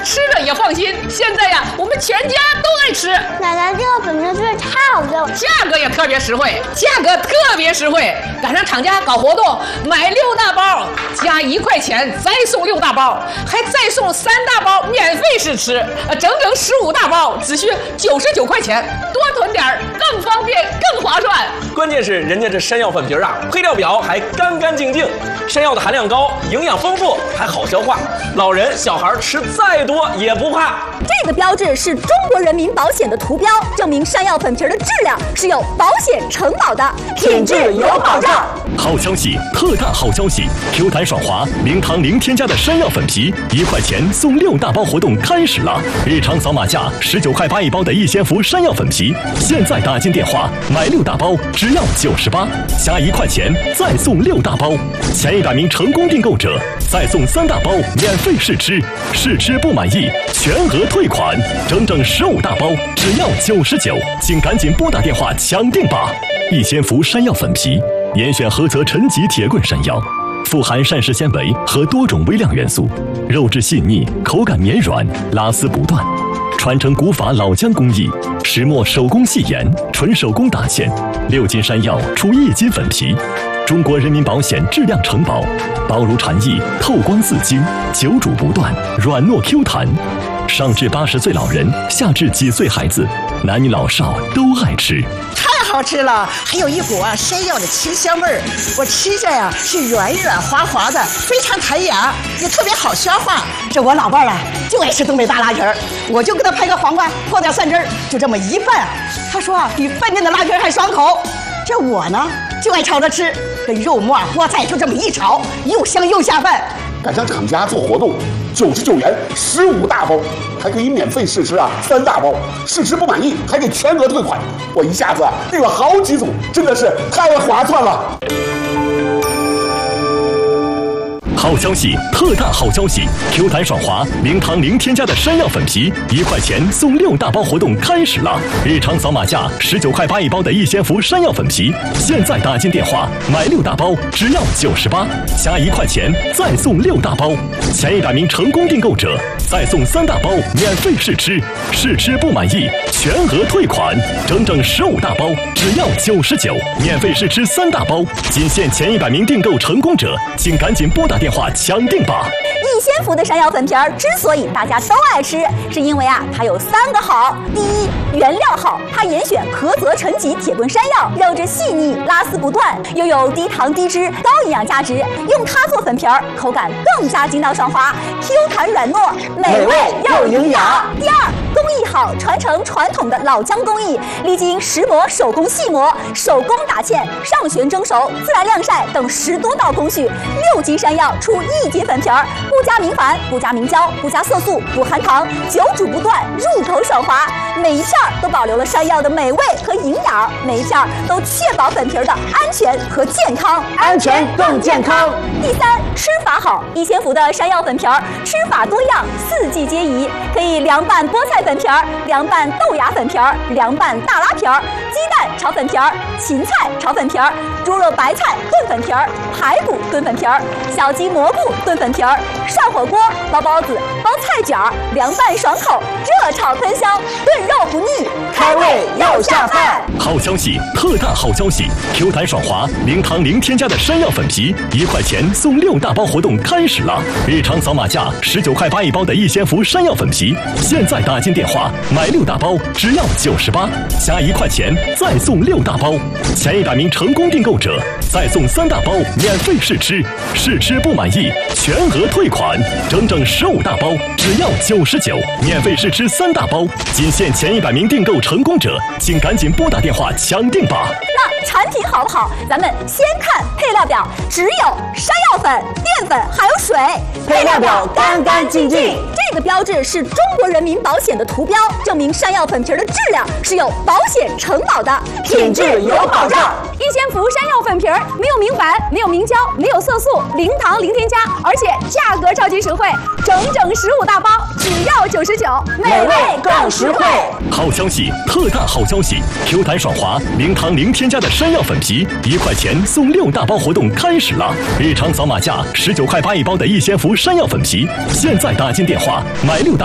吃了也放心。现在呀，我们全家都爱吃。 奶奶，这个粉皮真是太好吃了， 价格也特别实惠，赶上厂家搞活动，买6大包加1块钱，再送6大包，还再送3大包免费试吃，整整15大包，只需99块钱，多囤点更方便更划算。 关键是人家这山药粉皮啊，配料表还干干净净，山药的含量高，营养丰富，还好消化，老人小孩吃再多也不怕。 这个标志是中国人民保险的图标，证明山药粉皮的质量是有保险承保的，品质有保障。 好消息，特大好消息！Q 弹爽滑，零糖零添加的山药粉皮，1块钱送6大包活动开始了！日常扫码价19块8一包的逸仙福山药粉皮，现在打进电话买6大包只要98，加1块钱再送6大包，前100名成功订购者再送3大包免费试吃，试吃不满意全额退款，整整15大包只要99，请赶紧拨打电话抢订吧！逸仙福山药粉皮。严选合泽陈级铁棍山药，富含膳食纤维和多种微量元素，肉质细腻，口感绵软，拉丝不断。传承古法老姜工艺，石磨手工细研，纯手工打芡，6斤山药出1斤粉皮。中国人民保险质量承保，薄如蝉翼，透光似晶，久煮不断，软糯 Q 弹。上至80岁老人，下至几岁孩子，男女老少都爱吃。 太好吃了，还有一股山药的清香味儿。我吃着呀是软软滑滑的，非常弹牙，也特别好消化。这我老伴儿就爱吃东北大拉皮儿，我就给他拍个黄瓜，泼点蒜汁儿，就这么一拌。他说比饭店的拉皮儿还爽口。这我呢就爱炒着吃，跟肉末菠菜就这么一炒，又香又下饭。 赶上厂家做活动，99元15大包，还可以免费试吃3大包，试吃不满意还给全额退款。我一下子订了好几组，真的是太划算了。 好消息，特大好消息！Q 弹爽滑，零糖零添加的山药粉皮，1块钱送6大包活动开始了！日常扫码价19块8一包的逸仙福山药粉皮，现在打进电话买6大包只要98，加1块钱再送6大包，前100名成功订购者再送3大包免费试吃，试吃不满意全额退款，整整15大包只要99，免费试吃3大包，仅限前100名订购成功者，请赶紧拨打电话抢订吧！ 逸仙福的山药粉皮儿之所以大家都爱吃，是因为它有3个好。第一，原料好，它严选菏泽陈级铁棍山药，肉质细腻，拉丝不断，又有低糖低脂、高营养价值，用它做粉皮儿，口感更加筋道爽滑 ，Q 弹软糯，美味又营养。第二，工艺好，传承传统的老姜工艺，历经石磨、手工细磨、手工打芡、上旋蒸熟、自然晾晒等10多道工序，6斤山药出1斤粉皮儿，不加明矾，不加明胶，不加色素，不含糖，久煮不断，入口爽滑。每一片都保留了山药的美味和营养，每一片都确保粉皮的安全和健康， 安全更健康。 第三，吃法好，逸仙福的山药粉皮儿吃法多样，4季皆宜，可以凉拌菠菜粉皮儿、凉拌豆芽粉皮儿、凉拌大拉皮儿、鸡蛋炒粉皮儿、芹菜炒粉皮儿、猪肉白菜炖粉皮儿、排骨炖粉皮儿、小鸡蘑菇炖粉皮儿、上火锅包包子、包菜卷儿，凉拌爽口，热炒喷香，炖肉不腻，开胃又下饭。 好消息，特大好消息！Q 弹爽滑，零糖零添加的山药粉皮，1块钱送6大包活动开始了！日常扫码价19块8一包的逸仙福山药粉皮，现在打进电话买6大包只要98，加1块钱再送6大包，前100名成功订购者再送3大包免费试吃，试吃不满意全额退款，整整15大包只要99，免费试吃3大包，仅限前100名订购成功者，请赶紧拨打电话抢订吧！ 那产品好不好？咱们先看配料表，只有山药粉、淀粉还有水， 配料表干干净净。 这个标志是中国人民保险的图标，证明山药粉皮的质量是有保险承保的， 品质有保障。 逸仙福山药粉皮儿没有明矾，没有明胶，没有色素，零糖零添加，而且价格超级实惠，整整15大包只要99， 美味更实惠。 好消息，特大好消息！Q 弹爽滑，零糖零添加的山药粉皮，1块钱送6大包活动开始了！日常扫码价19块8一包的逸仙福山药粉皮，现在打进电话买6大。